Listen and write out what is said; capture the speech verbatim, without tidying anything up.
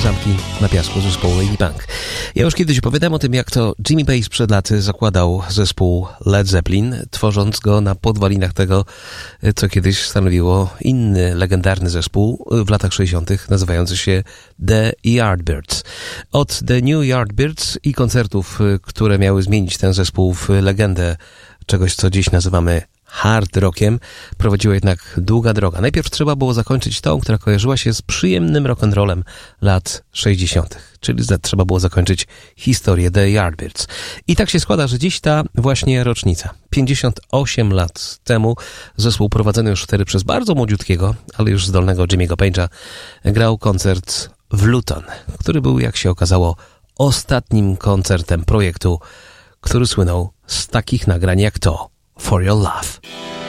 koleżanki na piasku zespołu Lady Punk. Ja już kiedyś opowiadałem o tym, jak to Jimmy Page przed laty zakładał zespół Led Zeppelin, tworząc go na podwalinach tego, co kiedyś stanowiło inny legendarny zespół w latach sześćdziesiątych, nazywający się The Yardbirds. Od The New Yardbirds i koncertów, które miały zmienić ten zespół w legendę czegoś, co dziś nazywamy hard rockiem, prowadziła jednak długa droga. Najpierw trzeba było zakończyć tą, która kojarzyła się z przyjemnym rock'n'rollem lat sześćdziesiątych. Czyli trzeba było zakończyć historię The Yardbirds. I tak się składa, że dziś ta właśnie rocznica. pięćdziesiąt osiem lat temu zespół prowadzony już wtedy przez bardzo młodziutkiego, ale już zdolnego Jimmy'ego Page'a grał koncert w Luton, który był, jak się okazało, ostatnim koncertem projektu, który słynął z takich nagrań jak to For Your Love.